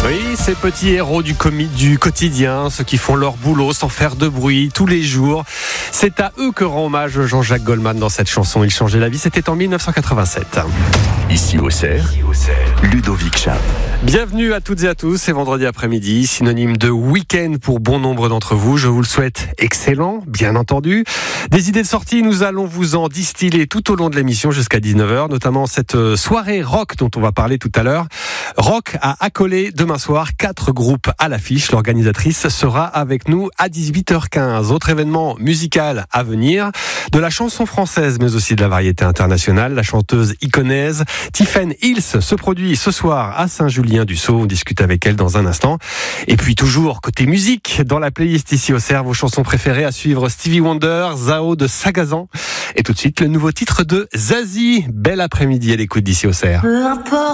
Oui, ces petits héros du quotidien, ceux qui font leur boulot sans faire de bruit tous les jours. C'est à eux que rend hommage Jean-Jacques Goldman dans cette chanson. Il changeait la vie, c'était en 1987. Ici au Cerf, Ludovic Chap. Bienvenue à toutes et à tous, c'est vendredi après-midi, synonyme de week-end pour bon nombre d'entre vous. Je vous le souhaite excellent, bien entendu. Des idées de sortie, nous allons vous en distiller tout au long de l'émission jusqu'à 19h, notamment cette soirée rock dont on va parler tout à l'heure. Rock à accoler demain soir, 4 groupes à l'affiche. L'organisatrice sera avec nous à 18h15. Autre événement musical à venir, de la chanson française mais aussi de la variété internationale. La chanteuse iconaise Tiffen Hills se produit ce soir à Saint-Julien-du-Sault. On discute avec elle dans un instant. Et puis toujours côté musique, dans la playlist ici au Cerf, vos chansons préférées à suivre: Stevie Wonder, Zao de Sagazan. Et tout de suite le nouveau titre de Zazie. Bel après-midi à l'écoute d'ici au Cerf. Peu importe